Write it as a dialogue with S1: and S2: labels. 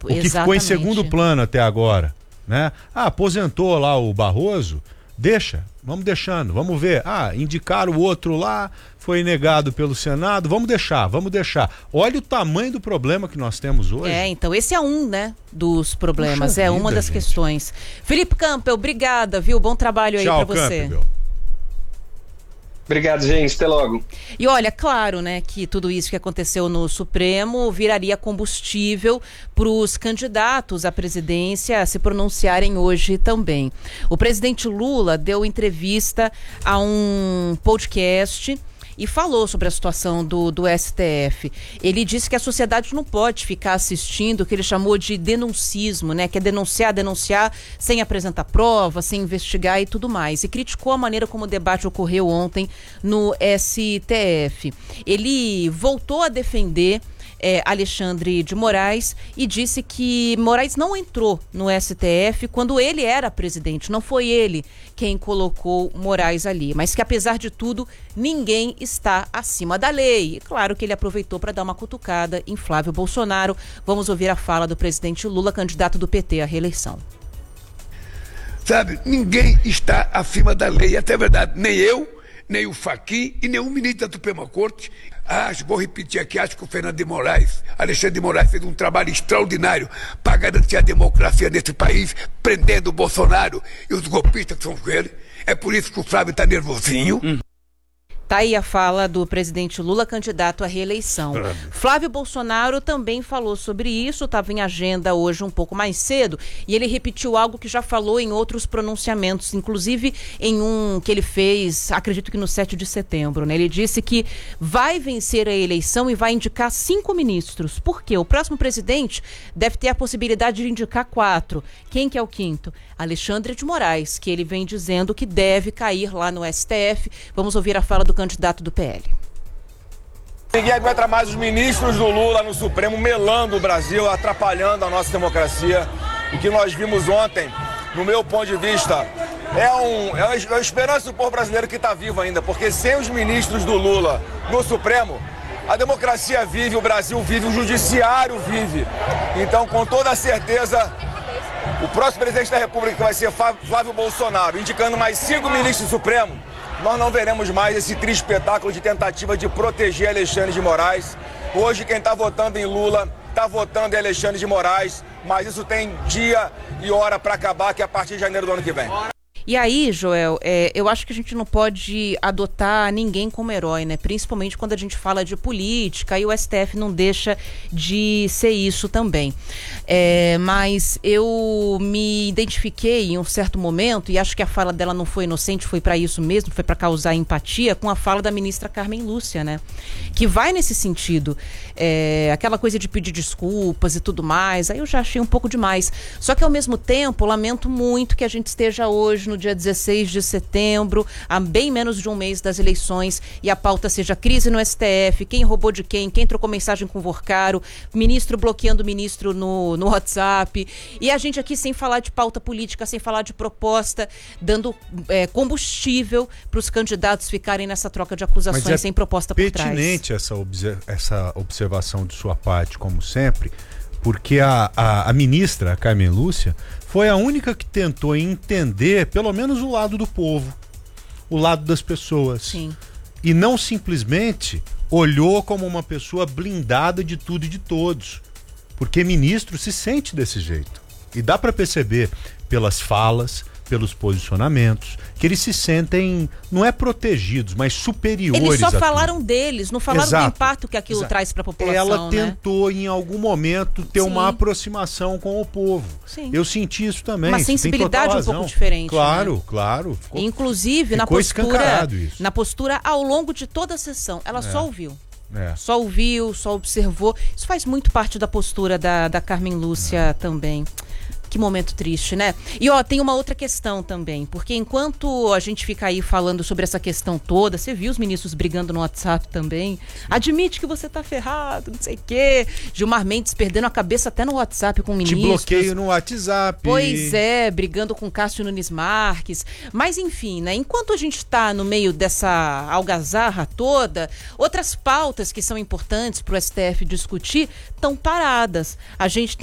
S1: O que ficou em segundo plano até agora, né? Aposentou lá o Barroso, vamos deixando, vamos ver. Indicaram o outro lá, foi negado pelo Senado, vamos deixar. Olha o tamanho do problema que nós temos hoje.
S2: Então esse é dos problemas, uma das questões. Felipe Campbell, obrigada, viu? Bom trabalho aí pra você. Campbell.
S3: Obrigado, gente. Até logo.
S2: E olha, claro, né, que tudo isso que aconteceu no Supremo viraria combustível para os candidatos à presidência se pronunciarem hoje também. O presidente Lula deu entrevista a um podcast e falou sobre a situação do STF. Ele disse que a sociedade não pode ficar assistindo o que ele chamou de denuncismo, né? Que é denunciar sem apresentar provas, sem investigar e tudo mais. E criticou a maneira como o debate ocorreu ontem no STF. Ele voltou a defender Alexandre de Moraes e disse que Moraes não entrou no STF quando ele era presidente, não foi ele quem colocou Moraes ali, mas que apesar de tudo, ninguém está acima da lei. E claro que ele aproveitou para dar uma cutucada em Flávio Bolsonaro. Vamos ouvir a fala do presidente Lula, candidato do PT à reeleição.
S4: Sabe, ninguém está acima da lei, até verdade, nem eu, nem o Fachin e nenhum ministro da Suprema Corte. Vou repetir aqui, acho que o Alexandre de Moraes fez um trabalho extraordinário para garantir a democracia nesse país, prendendo o Bolsonaro e os golpistas que são com ele. É por isso que o Flávio está nervosinho.
S2: Tá aí a fala do presidente Lula, candidato à reeleição. Flávio Bolsonaro também falou sobre isso, estava em agenda hoje um pouco mais cedo, e ele repetiu algo que já falou em outros pronunciamentos, inclusive em um que ele fez, acredito que no 7 de setembro, né? Ele disse que vai vencer a eleição e vai indicar 5 ministros. Por quê? O próximo presidente deve ter a possibilidade de indicar 4. Quem que é o quinto? Alexandre de Moraes, que ele vem dizendo que deve cair lá no STF. Vamos ouvir a fala do candidato do PL.
S5: Ninguém aguenta mais os ministros do Lula no Supremo melando o Brasil, atrapalhando a nossa democracia. O que nós vimos ontem, no meu ponto de vista, é uma esperança do povo brasileiro que está vivo ainda, porque sem os ministros do Lula no Supremo, a democracia vive, o Brasil vive, o judiciário vive. Então, com toda certeza, o próximo presidente da República, que vai ser Flávio Bolsonaro, indicando mais 5 ministros do Supremo, nós não veremos mais esse triste espetáculo de tentativa de proteger Alexandre de Moraes. Hoje quem está votando em Lula está votando em Alexandre de Moraes, mas isso tem dia e hora para acabar, que é a partir de janeiro do ano que vem.
S2: E aí, Joel, eu acho que a gente não pode adotar ninguém como herói, né? Principalmente quando a gente fala de política, e o STF não deixa de ser isso também. Mas eu me identifiquei em um certo momento, e acho que a fala dela não foi inocente, foi para isso mesmo, foi para causar empatia, com a fala da ministra Carmen Lúcia, né? Que vai nesse sentido. Aquela coisa de pedir desculpas e tudo mais, aí eu já achei um pouco demais. Só que ao mesmo tempo, lamento muito que a gente esteja hoje no dia 16 de setembro, há bem menos de um mês das eleições, e a pauta seja crise no STF, quem roubou de quem trocou mensagem com o Vorcaro, ministro bloqueando ministro no WhatsApp, e a gente aqui sem falar de pauta política, sem falar de proposta, dando combustível para os candidatos ficarem nessa troca de acusações sem proposta por trás.
S1: É pertinente essa observação de sua parte, como sempre, porque a ministra, a Carmen Lúcia, foi a única que tentou entender pelo menos o lado do povo, o lado das pessoas.
S2: Sim.
S1: E não simplesmente olhou como uma pessoa blindada de tudo e de todos. Porque ministro se sente desse jeito. E dá para perceber pelas falas, pelos posicionamentos, que eles se sentem, não é protegidos, mas superiores.
S2: Eles só falaram deles, não falaram do impacto que aquilo traz para a população.
S1: Ela tentou, em algum momento, ter uma aproximação com o povo.
S2: Sim.
S1: Eu senti isso também.
S2: Uma sensibilidade um pouco diferente.
S1: Claro,
S2: né?
S1: Claro.
S2: Inclusive, na postura ao longo de toda a sessão, ela só ouviu. Só ouviu, só observou. Isso faz muito parte da postura da Carmen Lúcia também. Que momento triste, né? E tem uma outra questão também, porque enquanto a gente fica aí falando sobre essa questão toda, você viu os ministros brigando no WhatsApp também? Admite que você tá ferrado, não sei o quê. Gilmar Mendes perdendo a cabeça até no WhatsApp com ministros.
S1: Te bloqueio no WhatsApp.
S2: Pois é, brigando com Cássio Nunes Marques. Mas enfim, né? Enquanto a gente tá no meio dessa algazarra toda, outras pautas que são importantes pro STF discutir estão paradas. A gente